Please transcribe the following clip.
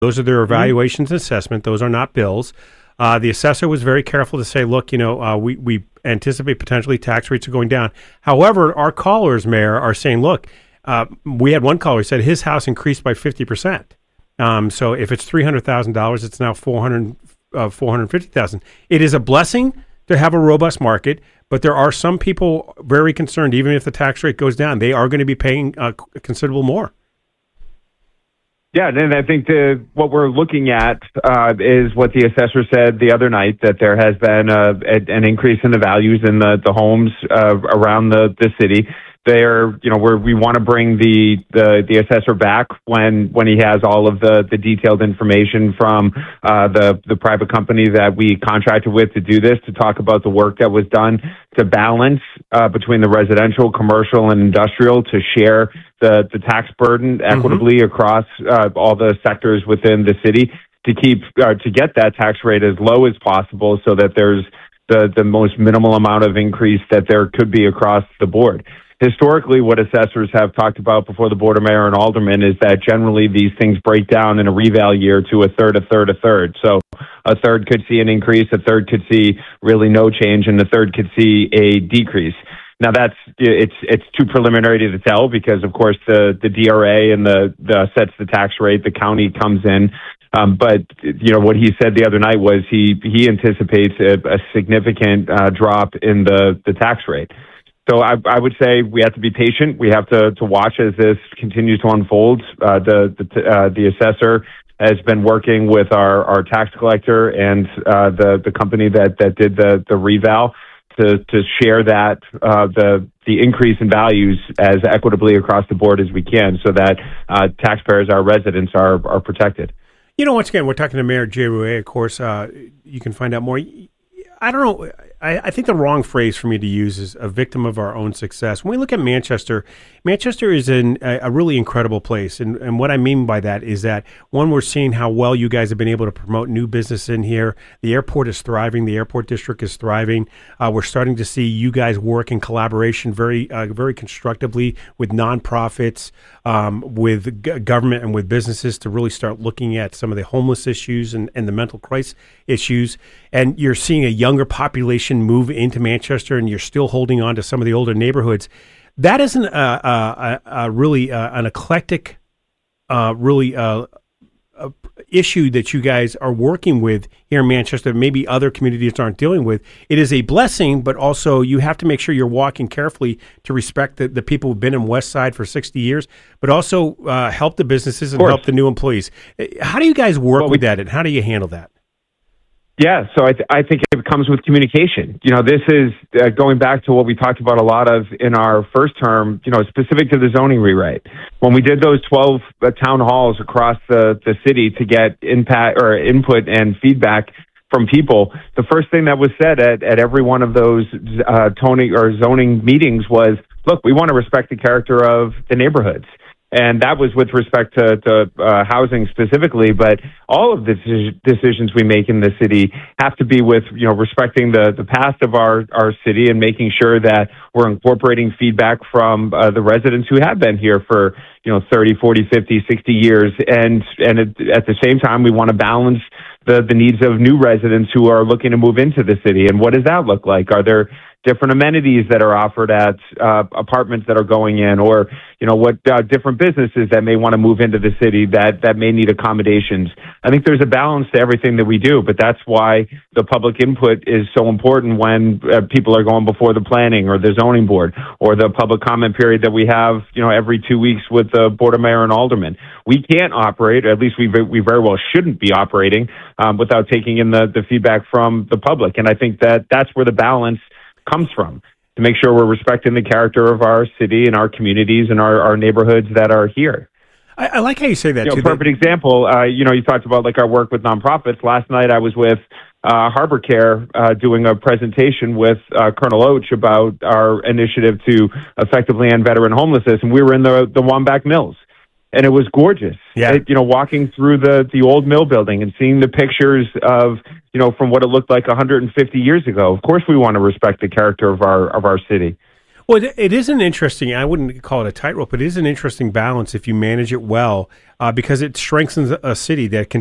Those are their evaluations and assessment. Those are not bills. The assessor was very careful to say, look, we anticipate potentially tax rates are going down. However, our callers, Mayor, are saying, look, we had one caller who said his house increased by 50%. So if it's $300,000, it's now $450,000. It is a blessing to have a robust market, but there are some people very concerned, even if the tax rate goes down, they are going to be paying considerable more. Yeah, and I think what we're looking at is what the assessor said the other night, that there has been an increase in the values in the homes around the city. We want to bring the assessor back when he has all of the detailed information from the private company that we contracted with to do this, to talk about the work that was done to balance between the residential, commercial, and industrial, to share the tax burden equitably across all the sectors within the city, to get that tax rate as low as possible, so that there's the most minimal amount of increase that there could be across the board. Historically, what assessors have talked about before the Board of Mayor and Aldermen is that generally these things break down in a reval year to a third, a third, a third. So a third could see an increase, a third could see really no change, and a third could see a decrease. Now it's too preliminary to tell, because of course the DRA and the sets the tax rate, the county comes in. But what he said the other night was he anticipates a significant drop in the tax rate. So I would say we have to be patient. We have to watch as this continues to unfold. The assessor has been working with our tax collector and the company that did the reval to share that the increase in values as equitably across the board as we can, so that taxpayers, our residents, are protected. Once again, we're talking to Mayor Jay Rouet. Of course, you can find out more. I don't know. I think the wrong phrase for me to use is a victim of our own success. When we look at Manchester is in a really incredible place. And what I mean by that is that, one, we're seeing how well you guys have been able to promote new business in here. The airport is thriving. The airport district is thriving. We're starting to see you guys work in collaboration very constructively with nonprofits, with government, and with businesses to really start looking at some of the homeless issues and the mental crisis issues. And you're seeing a younger population move into Manchester, and you're still holding on to some of the older neighborhoods. That isn't really an eclectic, issue that you guys are working with here in Manchester that maybe other communities aren't dealing with. It is a blessing, but also you have to make sure you're walking carefully to respect the people who've been in West Side for 60 years, but also help the businesses and help the new employees. How do you guys work with that, and how do you handle that? Yeah, so I think it comes with communication. This is going back to what we talked about a lot of in our first term, specific to the zoning rewrite. When we did those 12 town halls across the city to get input and feedback from people, the first thing that was said at every one of those zoning meetings was, look, we want to respect the character of the neighborhoods. And that was with respect to housing specifically, but all of the decisions we make in the city have to be with, respecting the past of our city and making sure that we're incorporating feedback from the residents who have been here for, 30, 40, 50, 60 years. And at the same time, we want to balance the needs of new residents who are looking to move into the city. And what does that look like? Are there different amenities that are offered at apartments that are going in, or what different businesses that may want to move into the city that may need accommodations? I think there's a balance to everything that we do, but that's why the public input is so important when people are going before the planning or the zoning board, or the public comment period that we have every 2 weeks with the Board of Mayor and Aldermen. We can't operate, or at least we very well shouldn't be operating without taking in the feedback from the public. And I think that's where the balance comes from, to make sure we're respecting the character of our city and our communities and our neighborhoods that are here. I like how you say that, too. Perfect example, you talked about our work with nonprofits. Last night I was with Harbor Care doing a presentation with Colonel Oach about our initiative to effectively end veteran homelessness, and we were in the Wambach Mills. And it was gorgeous. Yeah. Walking through the old mill building and seeing the pictures of, from what it looked like 150 years ago. Of course, we want to respect the character of our city. Well, it is an interesting, I wouldn't call it a tightrope, but it is an interesting balance if you manage it well, because it strengthens a city that can